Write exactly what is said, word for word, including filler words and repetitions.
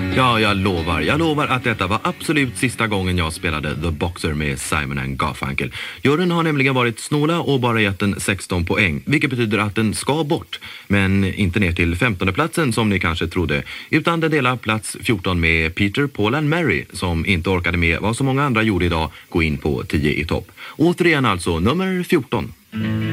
Ja, jag lovar. Jag lovar att detta var absolut sista gången jag spelade The Boxer med Simon and Garfunkel. Juryn har nämligen varit snåla och bara gett den sexton poäng, vilket betyder att den ska bort. Men inte ner till femtonde platsen som ni kanske trodde, utan den delar plats fjorton med Peter, Paul and Mary, som inte orkade med vad så många andra gjorde idag, gå in på tio i topp. Återigen alltså nummer fjorton.